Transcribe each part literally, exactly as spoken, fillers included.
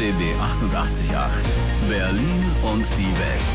B B achtundachtzig Komma acht. Berlin und die Welt.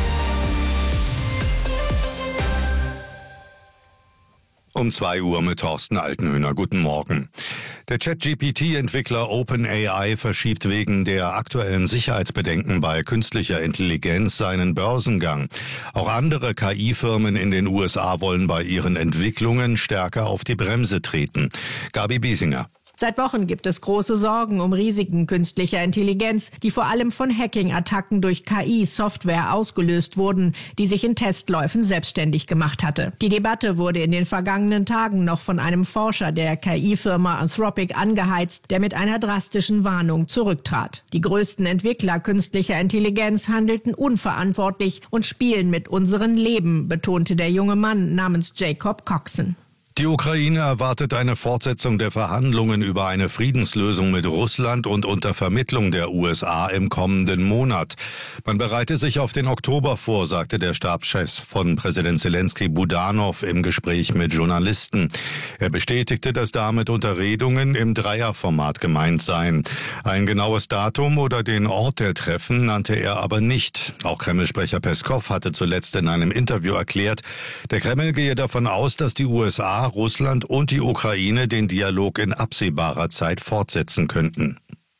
Um zwei Uhr mit Thorsten Altenhöhner. Guten Morgen. Der Chat-G P T-Entwickler OpenAI verschiebt wegen der aktuellen Sicherheitsbedenken bei künstlicher Intelligenz seinen Börsengang. Auch andere K I-Firmen in den U S A wollen bei ihren Entwicklungen stärker auf die Bremse treten. Gabi Biesinger. Seit Wochen gibt es große Sorgen um Risiken künstlicher Intelligenz, die vor allem von Hacking-Attacken durch K I-Software ausgelöst wurden, die sich in Testläufen selbstständig gemacht hatte. Die Debatte wurde in den vergangenen Tagen noch von einem Forscher der K I-Firma Anthropic angeheizt, der mit einer drastischen Warnung zurücktrat. Die größten Entwickler künstlicher Intelligenz handelten unverantwortlich und spielen mit unserem Leben, betonte der junge Mann namens Jacob Coxon. Die Ukraine erwartet eine Fortsetzung der Verhandlungen über eine Friedenslösung mit Russland und unter Vermittlung der U S A im kommenden Monat. Man bereite sich auf den Oktober vor, sagte der Stabschef von Präsident Zelensky Budanov im Gespräch mit Journalisten. Er bestätigte, dass damit Unterredungen im Dreierformat gemeint seien. Ein genaues Datum oder den Ort der Treffen nannte er aber nicht. Auch Kreml-Sprecher Peskow hatte zuletzt in einem Interview erklärt, der Kreml gehe davon aus, dass die U S A, Russland und die Ukraine den Dialog in absehbarer Zeit fortsetzen könnten.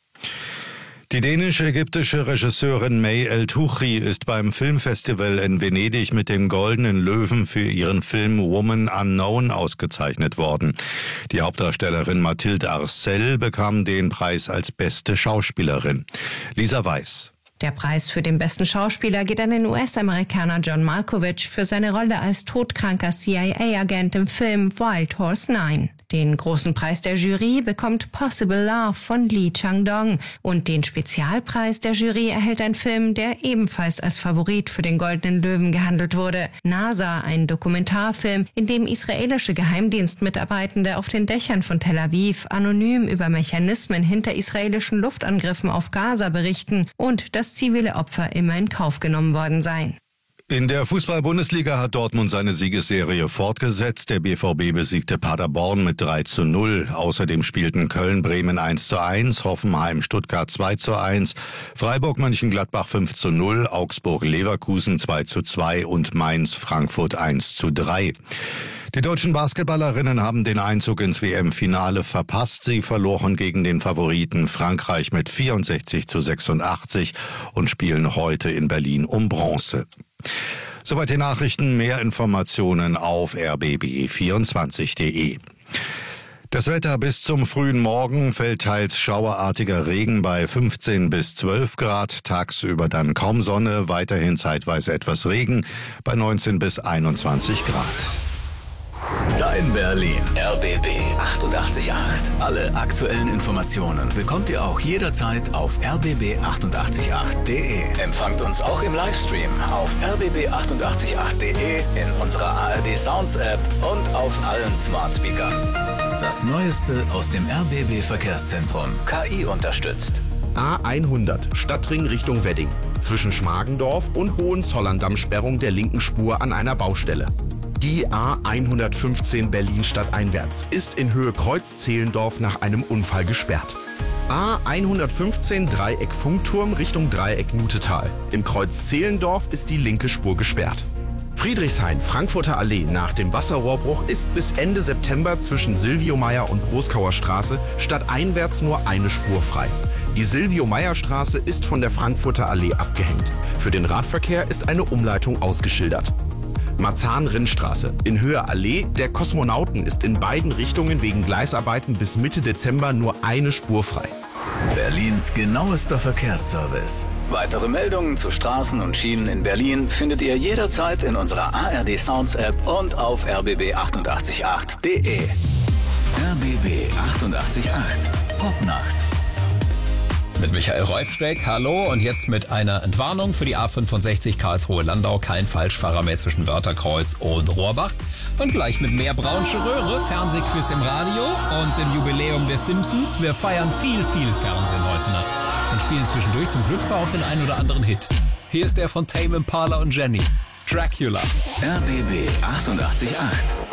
Die dänisch-ägyptische Regisseurin May El-Tuchri ist beim Filmfestival in Venedig mit dem Goldenen Löwen für ihren Film Woman Unknown ausgezeichnet worden. Die Hauptdarstellerin Mathilde Arcel bekam den Preis als beste Schauspielerin. Lisa Weiß. Der Preis für den besten Schauspieler geht an den U S-Amerikaner John Malkovich für seine Rolle als todkranker C I A-Agent im Film Wild Horse neun. Den großen Preis der Jury bekommt Possible Love von Lee Chang-dong und den Spezialpreis der Jury erhält ein Film, der ebenfalls als Favorit für den Goldenen Löwen gehandelt wurde. NASA, ein Dokumentarfilm, in dem israelische Geheimdienstmitarbeitende auf den Dächern von Tel Aviv anonym über Mechanismen hinter israelischen Luftangriffen auf Gaza berichten und dass zivile Opfer immer in Kauf genommen worden seien. In der Fußball-Bundesliga hat Dortmund seine Siegesserie fortgesetzt. Der B V B besiegte Paderborn mit drei zu null. Außerdem spielten Köln-Bremen eins zu eins, Hoffenheim-Stuttgart zwei zu eins, Freiburg-Mönchengladbach fünf zu null, Augsburg-Leverkusen zwei zu zwei und Mainz-Frankfurt eins zu drei. Die deutschen Basketballerinnen haben den Einzug ins W M-Finale verpasst. Sie verloren gegen den Favoriten Frankreich mit vierundsechzig zu sechsundachtzig und spielen heute in Berlin um Bronze. Soweit die Nachrichten. Mehr Informationen auf r b b vierundzwanzig punkt d e. Das Wetter: bis zum frühen Morgen fällt teils schauerartiger Regen bei fünfzehn bis zwölf Grad, tagsüber dann kaum Sonne, weiterhin zeitweise etwas Regen bei neunzehn bis einundzwanzig Grad. Dein Berlin. R B B achtundachtzig Komma acht. Alle aktuellen Informationen bekommt ihr auch jederzeit auf r b b achtundachtzig Komma acht punkt d e. Empfangt uns auch im Livestream auf r b b achtundachtzig Komma acht punkt d e, in unserer A R D Sounds App und auf allen Smart Speakern. Das Neueste aus dem R B B Verkehrszentrum. K I unterstützt. A hundert, Stadtring Richtung Wedding. Zwischen Schmargendorf und Hohenzollern Sperrung der linken Spur an einer Baustelle. Die A hundertfünfzehn Berlin stadteinwärts ist in Höhe Kreuz-Zehlendorf nach einem Unfall gesperrt. A hundertfünfzehn Dreieck Funkturm Richtung Dreieck Mutetal. Im Kreuz Zehlendorf ist die linke Spur gesperrt. Friedrichshain, Frankfurter Allee nach dem Wasserrohrbruch ist bis Ende September zwischen Silvio-Meyer und Großkauer Straße stadteinwärts nur eine Spur frei. Die Silvio-Meyer-Straße ist von der Frankfurter Allee abgehängt. Für den Radverkehr ist eine Umleitung ausgeschildert. Marzahn-Rinnstraße. In Höhe Allee der Kosmonauten ist in beiden Richtungen wegen Gleisarbeiten bis Mitte Dezember nur eine Spur frei. Berlins genauester Verkehrsservice. Weitere Meldungen zu Straßen und Schienen in Berlin findet ihr jederzeit in unserer A R D Sounds App und auf r b b achtundachtzig Komma acht punkt d e. R B B achtundachtzig Komma acht. Popnacht. Mit Michael Reufsteck, hallo, und jetzt mit einer Entwarnung für die A fünfundsechzig Karlsruhe-Landau. Kein Falschfahrer mehr zwischen Wörterkreuz und Rohrbach. Und gleich mit mehr Braunsche Röhre, Fernsehquiz im Radio und dem Jubiläum der Simpsons. Wir feiern viel, viel Fernsehen heute Nacht und spielen zwischendurch zum Glück auch den einen oder anderen Hit. Hier ist der von Tame Impala und Jenny, Dracula. R B B achtundachtzig Komma acht.